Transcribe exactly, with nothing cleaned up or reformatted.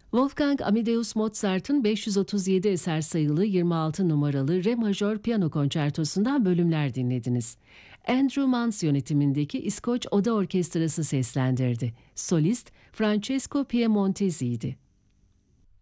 Wolfgang Amadeus Mozart'ın beş yüz otuz yedi eser sayılı yirmi altı numaralı Re majör piyano konçertosundan bölümler dinlediniz. Andrew Mann yönetimindeki İskoç Oda Orkestrası seslendirdi. Solist Francesco Piemontesi'ydi.